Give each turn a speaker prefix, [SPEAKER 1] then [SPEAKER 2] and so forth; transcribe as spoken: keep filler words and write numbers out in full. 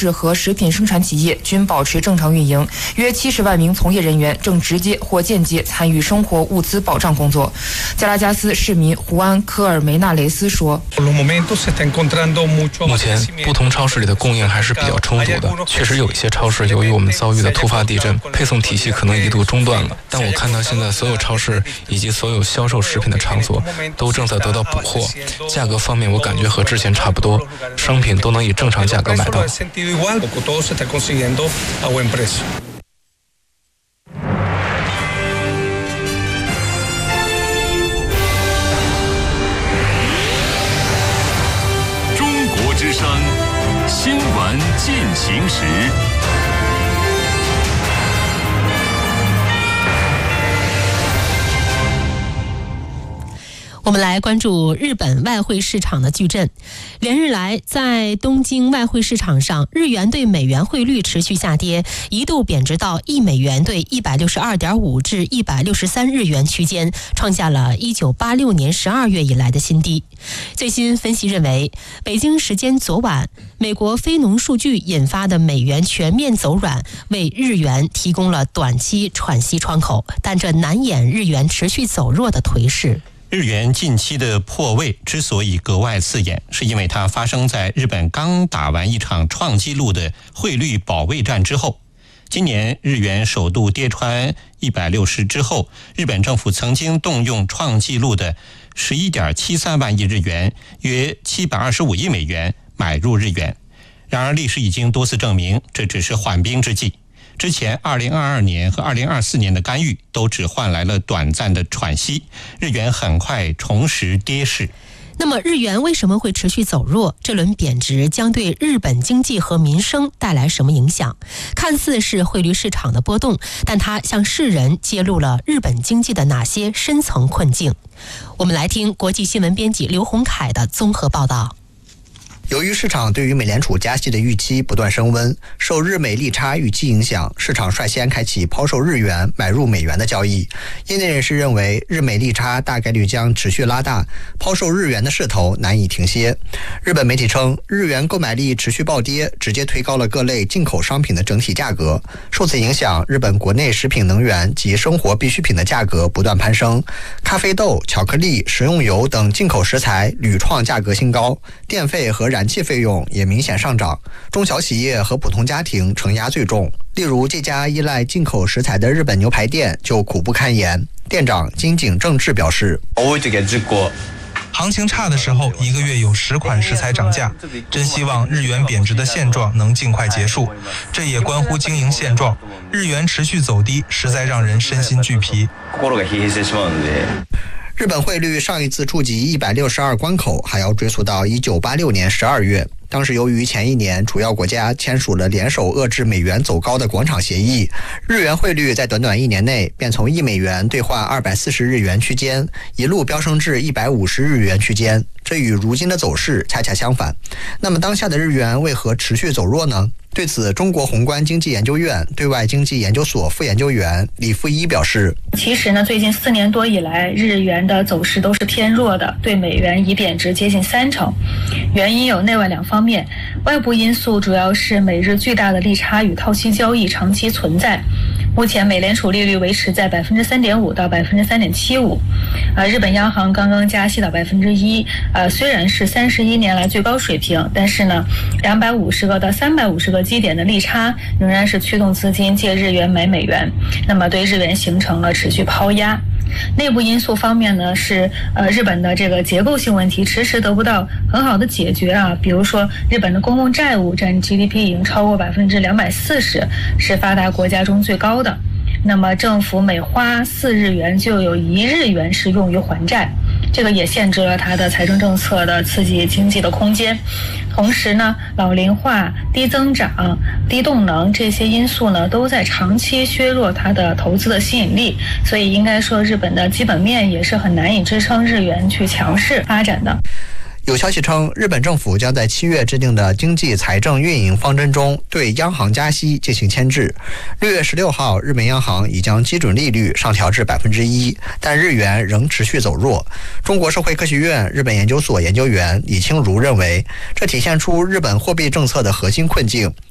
[SPEAKER 1] 市和食品生产企业均保持正常运营，约七十万名从业人员正直接或间接参与生活物资保障工作。加拉加斯市民胡安·科尔梅纳雷斯说：“
[SPEAKER 2] 目前，不同超市里的供应还是比较充足的。确实有一些超市由于我们遭遇的突发地震，配送体系可能一度中断了。但我看到现在所有超市以及所有销售食品的场所都正在得到补货，价格方面我感觉和之前差不多，商品都能以正常价格买到。”
[SPEAKER 3] 中国之声新闻进行时。
[SPEAKER 4] 我们来关注日本外汇市场的巨震。连日来，在东京外汇市场上，日元对美元汇率持续下跌，一度贬值到一美元对一百六十二点五至一百六十三日元区间，创下了一九八六年十二月以来的新低。最新分析认为，北京时间昨晚，美国非农数据引发的美元全面走软，为日元提供了短期喘息窗口，但这难掩日元持续走弱的颓势。
[SPEAKER 5] 日元近期的破位之所以格外刺眼，是因为它发生在日本刚打完一场创纪录的汇率保卫战之后。今年日元首度跌穿一百六十之后，日本政府曾经动用创纪录的 十一点七三万亿日元，约七百二十五亿美元买入日元。然而历史已经多次证明，这只是缓兵之计。之前二零二二年和二零二四年的干预都只换来了短暂的喘息，日元很快重拾跌势。
[SPEAKER 4] 那么日元为什么会持续走弱？这轮贬值将对日本经济和民生带来什么影响？看似是汇率市场的波动，但它向世人揭露了日本经济的哪些深层困境？我们来听国际新闻编辑刘洪凯的综合报道。
[SPEAKER 6] 由于市场对于美联储加息的预期不断升温，受日美利差预期影响，市场率先开启抛售日元买入美元的交易。业内人士认为，日美利差大概率将持续拉大，抛售日元的势头难以停歇。日本媒体称，日元购买力持续暴跌，直接推高了各类进口商品的整体价格。受此影响，日本国内食品能源及生活必需品的价格不断攀升，咖啡豆、巧克力、食用油等进口食材屡创价格新高，电费和燃气费用也明显上涨，中小企业和普通家庭承压最重。例如，这家依赖进口食材的日本牛排店就苦不堪言。店长金井正治表示，
[SPEAKER 7] 行情差的时候，一个月有十款食材涨价，真希望日元贬值的现状能尽快结束。这也关乎经营现状，日元持续走低，实在让人身心俱疲。
[SPEAKER 6] 日本汇率上一次触及一百六十二关口，还要追溯到一九八六年十二月。当时由于前一年主要国家签署了联手遏制美元走高的广场协议，日元汇率在短短一年内便从一美元兑换二百四十日元区间，一路飙升至一百五十日元区间，这与如今的走势恰恰相反。那么当下的日元为何持续走弱呢？对此，中国宏观经济研究院对外经济研究所副研究员李富一表示，
[SPEAKER 8] 其实呢，最近四年多以来，日元的走势都是偏弱的，对美元已贬值接近三成。原因有内外两方面，外部因素主要是美日巨大的利差与套息交易长期存在。目前美联储利率维持在百分之三点五到百分之三点七五，啊，日本央行刚刚加息到百分之一，呃，虽然是三十一年来最高水平，但是呢，两百五十个到三百五十个基点的利差仍然是驱动资金借日元买美元，那么对日元形成了持续抛压。内部因素方面呢，是呃日本的这个结构性问题迟迟得不到很好的解决啊，比如说日本的公共债务占 G D P 已经超过百分之两百四十，是发达国家中最高的。那么政府每花四日元就有一日元是用于还债，这个也限制了它的财政政策的刺激经济的空间。同时呢，老龄化、低增长、低动能这些因素呢，都在长期削弱它的投资的吸引力，所以应该说日本的基本面也是很难以支撑日元去强势发展的。
[SPEAKER 6] 有消息称，日本政府将在七月制定的经济财政运营方针中对央行加息进行牵制。六月十六号，日本央行已将基准利率上调至百分之一，但日元仍持续走弱。中国社会科学院日本研究所研究员李清如认为，这体现出日本货币政策的核心困境，